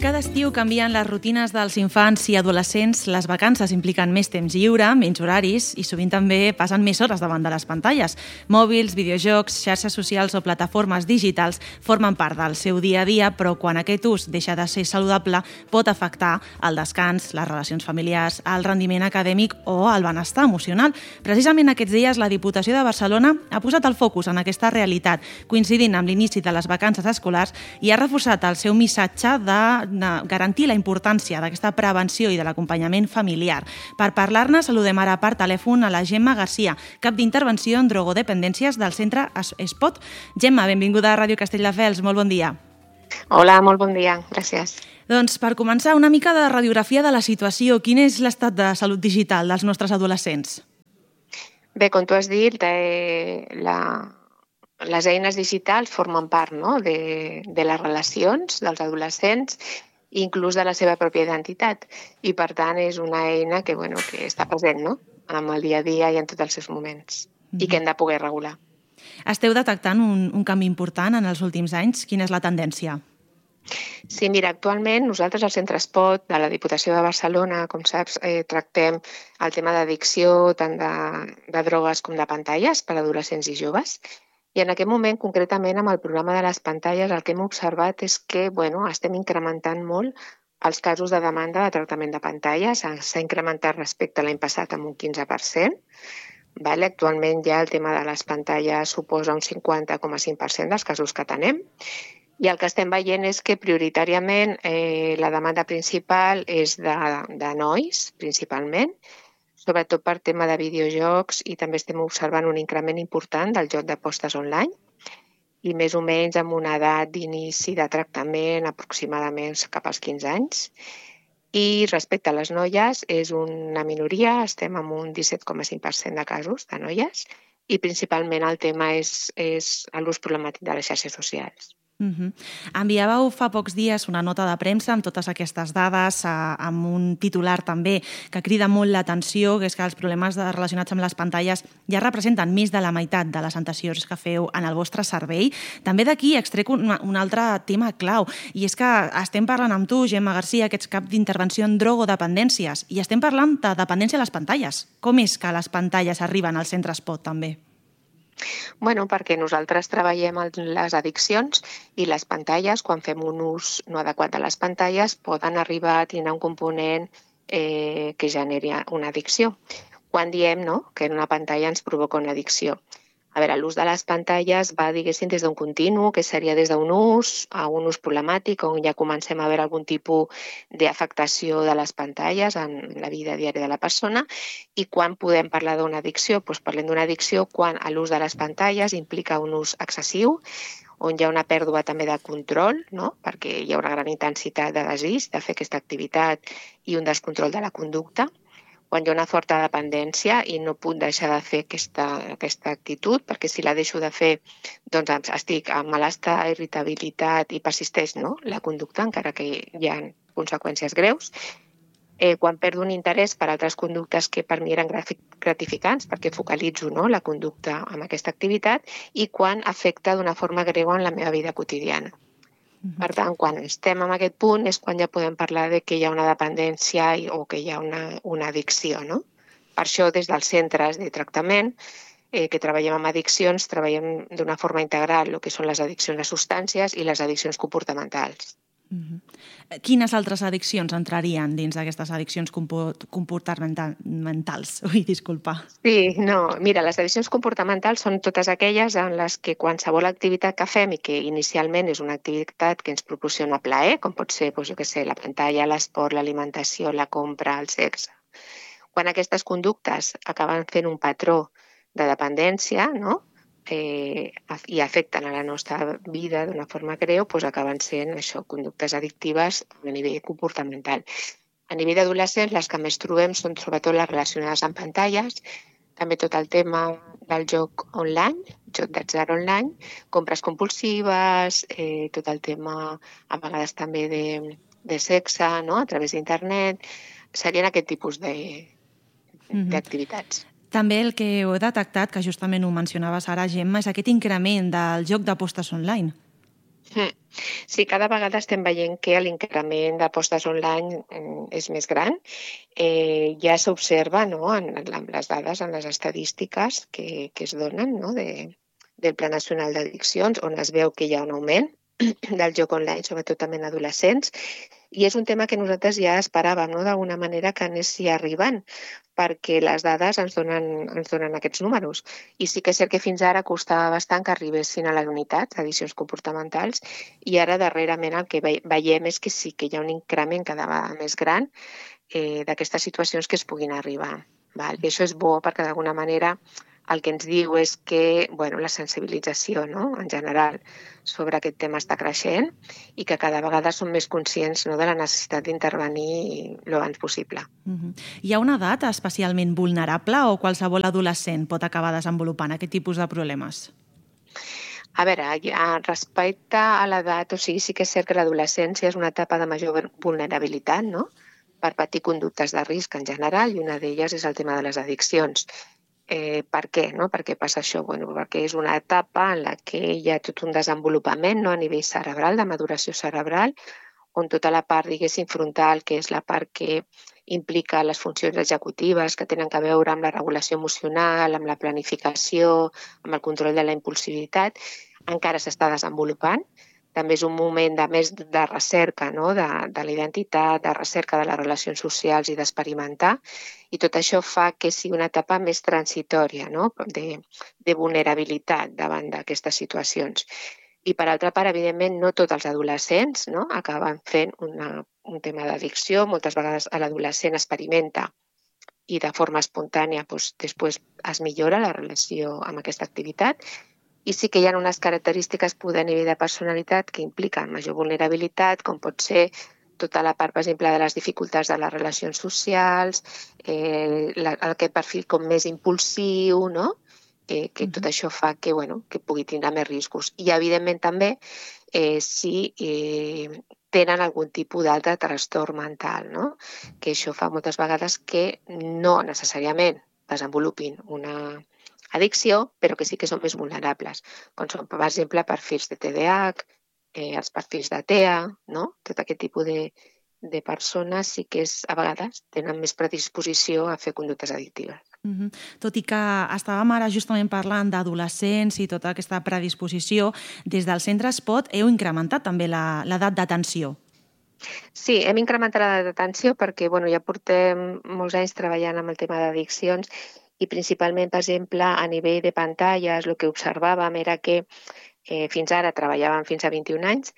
Cada estiu canvien les rutines dels infants i adolescents, les vacances impliquen més temps lliure, menys horaris i sovint també passen més hores davant de les pantalles. Mòbils, videojocs, xarxes socials o plataformes digitals formen part del seu dia a dia, però quan aquest ús deixa de ser saludable pot afectar el descans, les relacions familiars, el rendiment acadèmic o el benestar emocional. Precisament aquests dies la Diputació de Barcelona ha posat el focus en aquesta realitat, coincidint amb l'inici de les vacances escolars i ha reforçat el seu missatge de garantir la importància d'aquesta prevenció i de l'acompanyament familiar. Per parlar-ne, saludem ara per telèfon a la Gemma Garcia, cap d'intervenció en drogodependències del centre Espot. Gemma, benvinguda a Ràdio Castelldefels, molt bon dia. Hola, molt bon dia, gràcies. Doncs per començar, una mica de radiografia de la situació. Quin és l'estat de salut digital dels nostres adolescents? Bé, com tu has dit, les eines digitals formen part, no?, de les relacions dels adolescents, inclús de la seva pròpia identitat. I, per tant, és una eina que està present, no?, en el dia a dia i en tots els seus moments, i que hem de poder regular. Esteu detectant un canvi important en els últims anys? Quina és la tendència? Sí, mira, actualment nosaltres al Centre Espot de la Diputació de Barcelona, com saps, tractem el tema d'addicció tant de drogues com de pantalles per a adolescents i joves. I en aquest moment, concretament, amb el programa de les pantalles, el que hem observat és que estem incrementant molt els casos de demanda de tractament de pantalles. S'ha incrementat respecte a l'any passat amb un 15%. Actualment ja el tema de les pantalles suposa un 50,5% dels casos que atenem. I el que estem veient és que prioritàriament la demanda principal és de nois, principalment, sobretot per tema de videojocs, i també estem observant un increment important del joc d'apostes online i més o menys amb una edat d'inici de tractament aproximadament cap als 15 anys. I respecte a les noies és una minoria, estem amb un 17,5% de casos de noies i principalment el tema és l'ús problemàtic de les xarxes socials. Enviàveu fa pocs dies una nota de premsa amb totes aquestes dades, amb un titular també que crida molt l'atenció, que és que els problemes relacionats amb les pantalles ja representen més de la meitat de les sancions que feu en el vostre servei. També d'aquí extrec un altre tema clau, i és que estem parlant amb tu, Gemma Garcia, que ets cap d'intervenció en drogodependències, i estem parlant de dependència a les pantalles. Com és que les pantalles arriben al Centre Espot també? Perquè nosaltres treballem en les addiccions i les pantalles, quan fem un ús no adequat de les pantalles, poden arribar a tenir un component que generi una addicció. Quan diem que en una pantalla ens provoca una addicció? A veure, l'ús de les pantalles va, diguéssim, des d'un continu, que seria des d'un ús a un ús problemàtic, on ja comencem a veure algun tipus d'afectació de les pantalles en la vida diària de la persona. I quan podem parlar d'una addicció? Doncs parlem d'una addicció quan l'ús de les pantalles implica un ús excessiu, on hi ha una pèrdua també de control, perquè hi ha una gran intensitat de desig de fer aquesta activitat i un descontrol de la conducta. Quan hi ha una forta dependència i no puc deixar de fer aquesta actitud, perquè si la deixo de fer, doncs estic amb malestar, irritabilitat i persisteix la conducta, encara que hi ha conseqüències greus. Quan perdo un interès per altres conductes que per mi eren gratificants, perquè focalitzo la conducta en aquesta activitat, i quan afecta d'una forma greu en la meva vida quotidiana. Per tant, quan estem en aquest punt és quan ja podem parlar de que hi ha una dependència o que hi ha una addicció. Per això, des dels centres de tractament que treballem amb addiccions, treballem d'una forma integral el que són les addiccions a substàncies i les addiccions comportamentals. Quines altres addiccions entrarien dins d'aquestes addiccions comportamentals? Disculpa. Sí, mira, les addiccions comportamentals són totes aquelles en les que qualsevol activitat que fem i que inicialment és una activitat que ens proporciona plaer, com pot ser, la pantalla, l'esport, l'alimentació, la compra, el sexe. Quan aquestes conductes acaben fent un patró de dependència, i afecten a la nostra vida d'una forma greu, doncs acaben sent conductes addictives a nivell comportamental. A nivell d'adolescents, les que més trobem són sobretot les relacionades amb pantalles, també tot el tema del joc online, joc d'atzar online, compres compulsives, tot el tema a vegades també de sexe, a través d'internet, serien aquest tipus d'activitats. També el que heu detectat, que justament ho mencionaves ara, Gemma, és aquest increment del joc d'apostes online. Sí, cada vegada estem veient que l'increment d'apostes online és més gran. Ja s'observa, no?, en les dades, en les estadístiques que es donen, no?, del Pla Nacional d'Addiccions, on es veu que hi ha un augment del joc online, sobretot també en adolescents, i és un tema que nosaltres ja esperàvem, no?, d'alguna manera que anés arribant, perquè les dades ens donen aquests números. I sí que és cert que fins ara costava bastant que arribessin a les unitats d'addiccions comportamentals, i ara darrerament el que veiem és que sí que hi ha un increment cada vegada més gran d'aquestes situacions que es puguin arribar. Val? I això és bo perquè d'alguna manera el que ens diu és que la sensibilització, no?, en general sobre aquest tema està creixent i que cada vegada som més conscients, no?, de la necessitat d'intervenir l'abans possible. Hi ha una edat especialment vulnerable o qualsevol adolescent pot acabar desenvolupant aquest tipus de problemes? A veure, respecte a l'edat, sí que és cert que l'adolescència és una etapa de major vulnerabilitat, no?, per patir conductes de risc en general, i una d'elles és el tema de les addiccions. Per què? No? Per què passa això? Perquè és una etapa en la que hi ha tot un desenvolupament, no?, a nivell cerebral, de maduració cerebral, on tota la part, diguéssim, frontal, que és la part que implica les funcions executives que tenen a veure amb la regulació emocional, amb la planificació, amb el control de la impulsivitat, encara s'està desenvolupant. També és un moment més de recerca, no?, de la identitat, de recerca de les relacions socials i d'experimentar, i tot això fa que sigui una etapa més transitòria, no?, de vulnerabilitat davant d'aquestes situacions. I per altra part, evidentment, no tots els adolescents, no?, acaben fent un tema d'addicció. Moltes vegades l'adolescent experimenta i de forma espontània després es millora la relació amb aquesta activitat. I sí que hi ha unes característiques a nivell de personalitat que impliquen major vulnerabilitat, com pot ser tota la part, per exemple, de les dificultats de les relacions socials, aquest perfil com més impulsiu, no?, que tot això fa que pugui tindre més riscos. I, evidentment, també si tenen algun tipus d'altre trastorn mental, no?, que això fa moltes vegades que no necessàriament desenvolupin una addicció, però que sí que són més vulnerables, com són, per exemple, perfils de TDAH, els perfils de TEA, no?, tot aquest tipus de persones sí que a vegades tenen més predisposició a fer conductes addictives. Tot i que estàvem ara justament parlant d'adolescents i tota aquesta predisposició, des del Centre Espot heu incrementat també l'edat d'atenció. Sí, hem incrementat l'edat d'atenció perquè ja portem molts anys treballant amb el tema d'addiccions i principalment, per exemple, a nivell de pantalles, el que observàvem era que fins ara treballàvem fins a 21 anys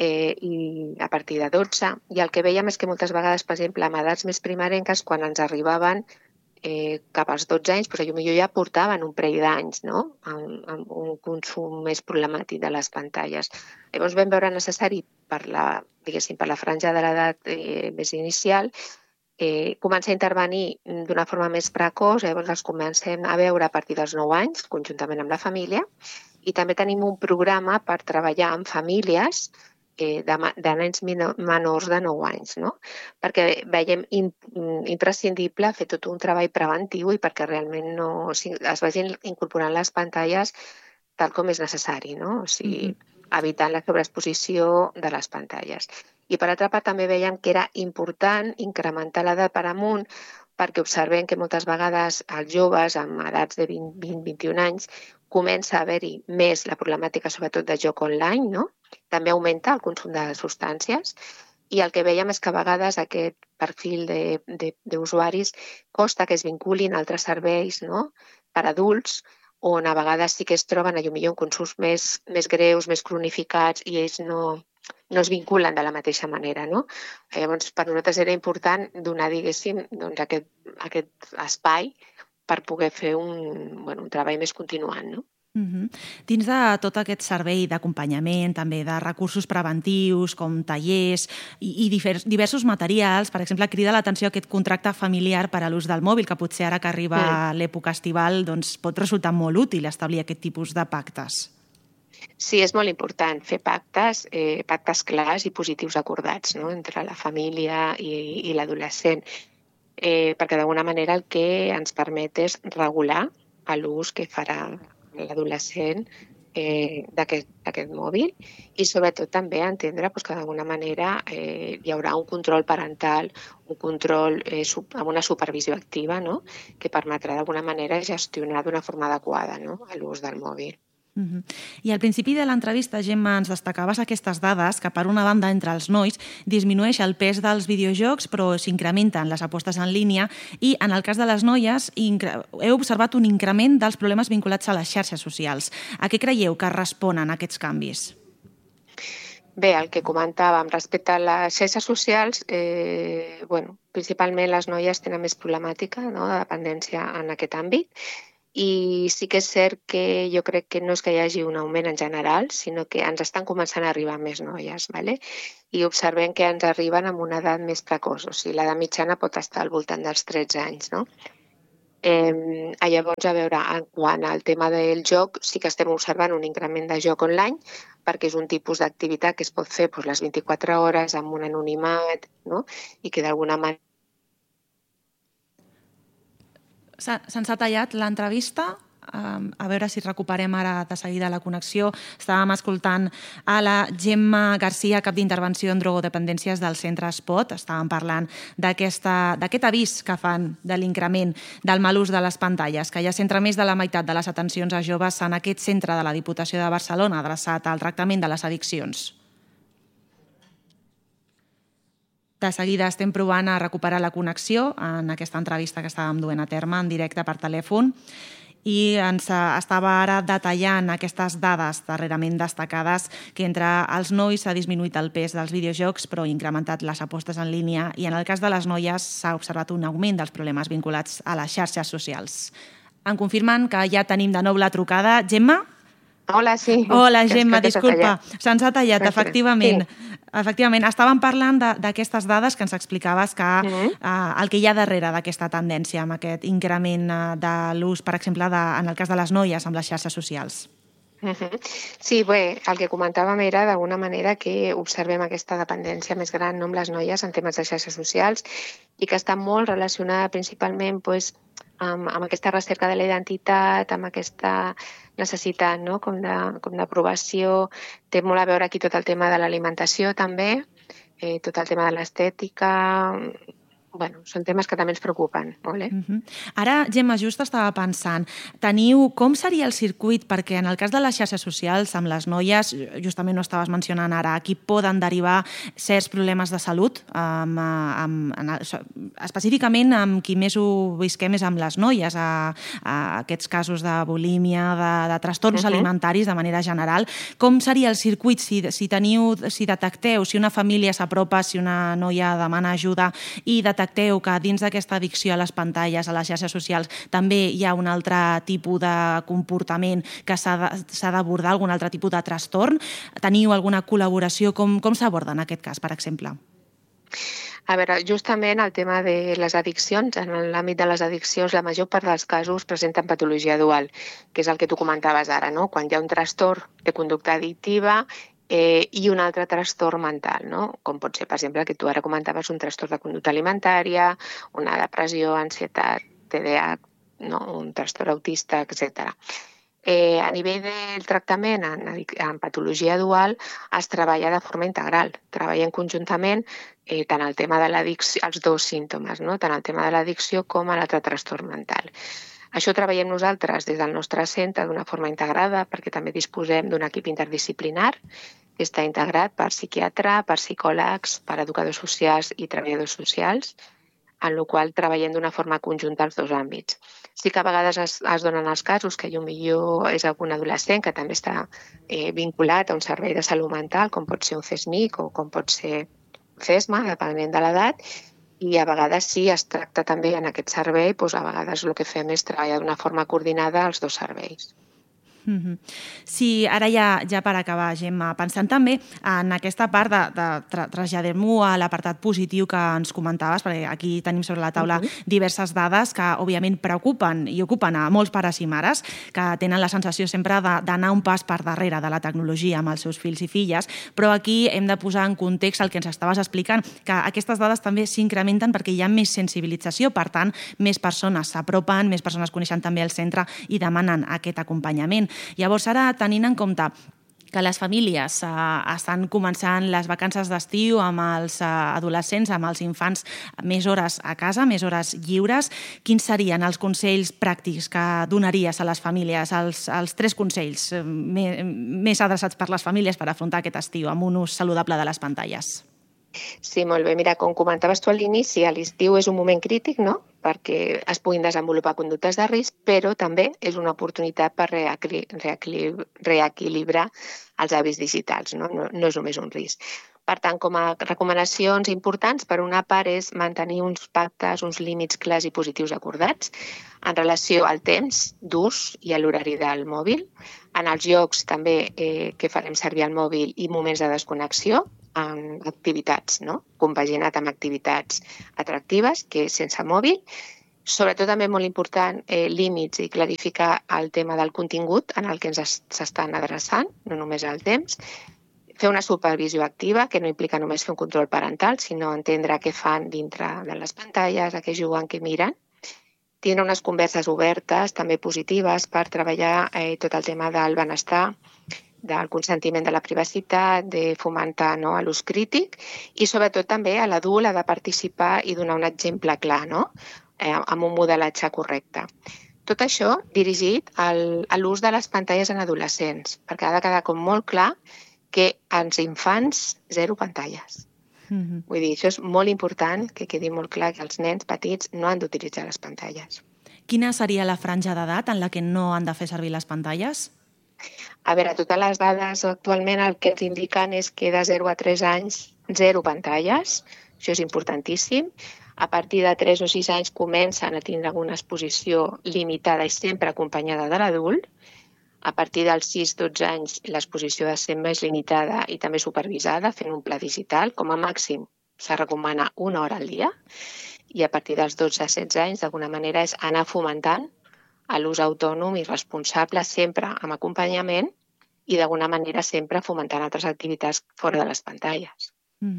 i a partir de 12, i el que veiem és que moltes vegades, per exemple, amb edats més primerenques, quan ens arribaven cap als 12 anys, potser ja portaven un parell d'anys, no?, amb un consum més problemàtic de les pantalles. Llavors vam veure necessari, per la franja de l'edat més inicial, començar a intervenir d'una forma més precoç. Llavors els comencem a veure a partir dels 9 anys, conjuntament amb la família, i també tenim un programa per treballar amb famílies de nens menors de 9 anys, no?, perquè veiem imprescindible fer tot un treball preventiu i perquè realment es vagin incorporant les pantalles tal com és necessari, no?, o sigui, evitant la sobreexposició de les pantalles. I per altra part també veiem que era important incrementar l'edat per amunt perquè observem que moltes vegades els joves amb edats de 20-21 anys comença a haver-hi més la problemàtica sobretot de joc online, no?, també augmenta el consum de substàncies, i el que veiem és que a vegades aquest perfil d'usuaris costa que es vinculin a altres serveis, no?, per adults, on a vegades sí que es troben potser consums més greus, més cronificats, i ells no es vinculen de la mateixa manera, no? Llavors, per nosaltres era important donar, diguéssim, aquest espai per poder fer un treball més continuant, no? Dins de tot aquest servei d'acompanyament, també de recursos preventius, com tallers i diversos materials, per exemple, crida l'atenció aquest contracte familiar per a l'ús del mòbil, que potser ara que arriba l'època estival pot resultar molt útil establir aquest tipus de pactes. Sí, és molt important fer pactes clars i positius acordats, no?, entre la família i l'adolescent, perquè d'alguna manera el que ens permet és regular l'ús que farà l'adolescent d'aquest mòbil i sobretot també entendre que d'alguna manera hi haurà un control parental, un control amb una supervisió activa, no? Que permetrà d'alguna manera gestionar d'una forma adequada, no? L'ús del mòbil. I al principi de l'entrevista, Gemma, ens destacaves aquestes dades que, per una banda, entre els nois disminueix el pes dels videojocs, però s'incrementen les apostes en línia i, en el cas de les noies, heu observat un increment dels problemes vinculats a les xarxes socials. A què creieu que responen aquests canvis? Bé, el que comentàvem respecte a les xarxes socials, principalment les noies tenen més problemàtica, no?, de dependència en aquest àmbit. I sí que és cert que jo crec que no és que hi hagi un augment en general, sinó que ens estan començant a arribar més noies, ¿vale? I observem que ens arriben amb una edat més precoç, o sigui, l'edat mitjana pot estar al voltant dels 13 anys, no? Llavors, a veure, en quant al tema del joc, sí que estem observant un increment de joc online, perquè és un tipus d'activitat que es pot fer les 24 hores amb un anonimat, no? I que d'alguna manera... Se'ns ha tallat l'entrevista. A veure si recuperem ara de seguida la connexió. Estàvem escoltant a la Gemma Garcia, cap d'intervenció en drogodependències del centre SPOT. Estàvem parlant d'aquest avís que fan de l'increment del mal ús de les pantalles, que ja centra més de la meitat de les atencions a joves en aquest centre de la Diputació de Barcelona adreçat al tractament de les addiccions. De seguida estem provant a recuperar la connexió en aquesta entrevista que estàvem duent a terme en directe per telèfon i ens estava ara detallant aquestes dades darrerament destacades que entre els nois s'ha disminuït el pes dels videojocs però ha incrementat les apostes en línia i en el cas de les noies s'ha observat un augment dels problemes vinculats a les xarxes socials. Em confirmen que ja tenim de nou la trucada. Gemma? Hola, sí. Hola, Gemma, disculpa. Se'ns ha tallat, efectivament. Efectivament, estàvem parlant d'aquestes dades que ens explicaves que el que hi ha darrere d'aquesta tendència, amb aquest increment de l'ús, per exemple, en el cas de les noies amb les xarxes socials. Sí, bé, el que comentàvem era d'alguna manera que observem aquesta dependència més gran amb les noies en temes de xarxes socials i que està molt relacionada principalment amb aquesta recerca de la identitat, amb aquesta necessitat, no?, com d'aprovació. Té molt a veure aquí tot el tema de l'alimentació també, tot el tema de l'estètica. Bueno, són temes que també ens preocupen, molt, Ara, Gemma, just estava pensant, com seria el circuit? Perquè en el cas de les xarxes socials, amb les noies, justament ho estaves mencionant ara, aquí poden derivar certs problemes de salut, específicament amb qui més ho visquem és amb les noies, a aquests casos de bulímia, de trastorns alimentaris de manera general. Com seria el circuit si detecteu, si una família s'apropa, si una noia demana ajuda i detecteu que dins d'aquesta addicció a les pantalles, a les xarxes socials, també hi ha un altre tipus de comportament que s'ha d'abordar, algun altre tipus de trastorn? Teniu alguna col·laboració? Com s'aborda en aquest cas, per exemple? A veure, justament el tema de les addiccions, en l'àmbit de les addiccions, la major part dels casos presenten patologia dual, que és el que tu comentaves ara, no? Quan hi ha un trastorn de conducta addictiva i un altre trastorn mental, no? Com pot ser, per exemple, el que tu ara comentaves, un trastorn de conducta alimentària, una depressió, ansietat, TDAH, no? Un trastorn autista, etc. A nivell del tractament en patologia dual es treballa de forma integral, treballen conjuntament tant el tema de l'addicció, els dos símptomes, no? Tant el tema de l'addicció com l'altre trastorn mental. Això treballem nosaltres des del nostre centre d'una forma integrada perquè també disposem d'un equip interdisciplinar que està integrat per psiquiatre, per psicòlegs, per educadors socials i treballadors socials, en el qual treballem d'una forma conjunta els dos àmbits. Sí que a vegades es donen els casos que potser és algun adolescent que també està vinculat a un servei de salut mental, com pot ser un CESMIC o com pot ser CESMA, depenent de l'edat, i a vegades sí es tracta també en aquest servei, a vegades el que fem és treballar d'una forma coordinada als dos serveis. Sí, ara ja per acabar, Gemma, pensant també en aquesta part de traslladem-ho a l'apartat positiu que ens comentaves, perquè aquí tenim sobre la taula diverses dades que, òbviament, preocupen i ocupen a molts pares i mares que tenen la sensació sempre d'anar un pas per darrere de la tecnologia amb els seus fills i filles, però aquí hem de posar en context el que ens estaves explicant, que aquestes dades també s'incrementen perquè hi ha més sensibilització, per tant, més persones s'apropen, més persones coneixen també el centre i demanen aquest acompanyament. Llavors, ara, tenint en compte que les famílies estan començant les vacances d'estiu amb els adolescents, amb els infants, més hores a casa, més hores lliures, quins serien els consells pràctics que donaries a les famílies, els 3 consells més adreçats per les famílies per afrontar aquest estiu amb un ús saludable de les pantalles? Sí, molt bé. Mira, com comentaves tu a l'inici, l'estiu és un moment crític, no?, perquè es puguin desenvolupar conductes de risc, però també és una oportunitat per reequilibrar els hàbits digitals, no? No és només un risc. Per tant, com a recomanacions importants, per una part és mantenir uns pactes, uns límits clars i positius acordats en relació al temps d'ús i a l'horari del mòbil, en els llocs també que farem servir el mòbil i moments de desconnexió, en activitats, no?, compaginat amb activitats atractives, que sense mòbil. Sobretot també molt important límits i clarificar el tema del contingut en el que ens s'estan adreçant, no només el temps. Fer una supervisió activa, que no implica només fer un control parental, sinó entendre què fan dintre de les pantalles, a què juguen, què miren. Tindre unes converses obertes, també positives, per treballar tot el tema del benestar, del consentiment de la privacitat, de fomentar l'ús crític i sobretot també a l'adult ha de participar i donar un exemple clar, no?, amb un modelatge correcte. Tot això dirigit a l'ús de les pantalles en adolescents, perquè ha de quedar com molt clar que als infants 0 pantalles. Vull dir, això és molt important, que quedi molt clar que els nens petits no han d'utilitzar les pantalles. Quina seria la franja d'edat en la que no han de fer servir les pantalles? A veure, totes les dades actualment el que ens indiquen és que de 0 a 3 anys, 0 pantalles, això és importantíssim. A partir de 3 o 6 anys comencen a tindre una exposició limitada i sempre acompanyada de l'adult. A partir dels 6-12 anys l'exposició ha de ser més limitada i també supervisada, fent un pla digital. Com a màxim s'ha recomana 1 hora al dia. I a partir dels 12-16 anys, d'alguna manera, és anar fomentant a l'ús autònom i responsable, sempre amb acompanyament i d'alguna manera sempre fomentant altres activitats fora de les pantalles.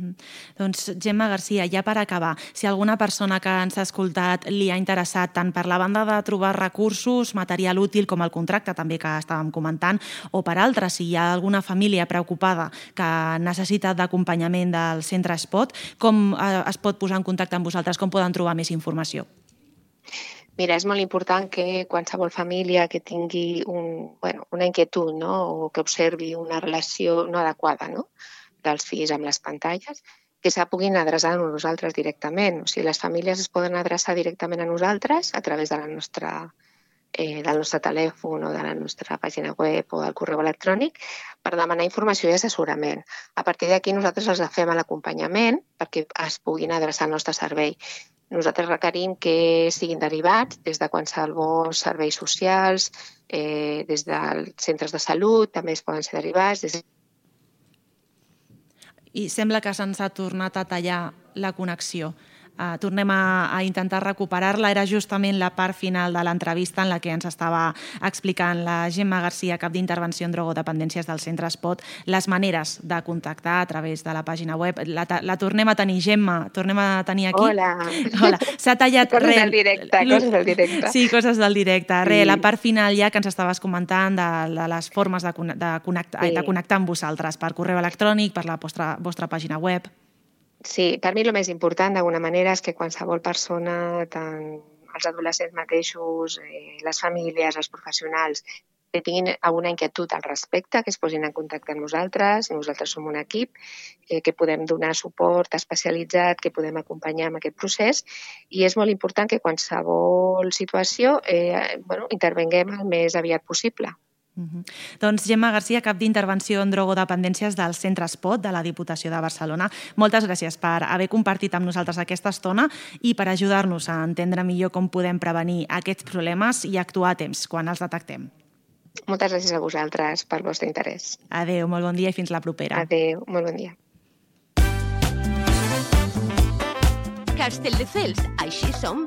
Doncs, Gemma Garcia, ja per acabar, si alguna persona que ens ha escoltat li ha interessat tant per la banda de trobar recursos, material útil com el contracte també que estàvem comentant, o per altres, si hi ha alguna família preocupada que necessita d'acompanyament del Centre Espot, com es pot posar en contacte amb vosaltres? Com poden trobar més informació? Mira, és molt important que qualsevol família que tingui una inquietud, no?, o que observi una relació no adequada, no?, dels fills amb les pantalles, que se puguin adreçar a nosaltres directament. O sigui, les famílies es poden adreçar directament a nosaltres a través del nostre telèfon o de la nostra pàgina web o del correu electrònic per demanar informació i assessorament. A partir d'aquí nosaltres els fem l'acompanyament perquè es puguin adreçar al nostre servei. Nosaltres requerim que siguin derivats des de qualsevol serveis socials, des dels centres de salut, també es poden ser derivats. I sembla que se'ns ha tornat a tallar la connexió. Tornem a intentar recuperar-la. Era justament la part final de l'entrevista en la que ens estava explicant la Gemma Garcia, cap d'intervenció en drogodependències del Centre Espot, les maneres de contactar a través de la pàgina web. La tornem a tenir, Gemma, tornem a tenir aquí. Hola. S'ha tallat coses del directe. Sí, coses del directe. La part final ja que ens estaves comentant de les formes de connectar amb vosaltres per correu electrònic, per la vostra pàgina web. Sí, per mi el més important, d'alguna manera, és que qualsevol persona, tant els adolescents mateixos, les famílies, els professionals, que tinguin alguna inquietud al respecte, que es posin en contacte amb nosaltres. Nosaltres som un equip que podem donar suport especialitzat, que podem acompanyar en aquest procés, i és molt important que qualsevol situació intervenguem el més aviat possible. Doncs Gemma Garcia, cap d'intervenció en drogodependències del Centre Espot de la Diputació de Barcelona. Moltes gràcies per haver compartit amb nosaltres aquesta estona i per ajudar-nos a entendre millor com podem prevenir aquests problemes i actuar a temps quan els detectem. Moltes gràcies a vosaltres pel vostre interès. Adéu, molt bon dia i fins la propera. Adéu, molt bon dia. Castelldefels, així som.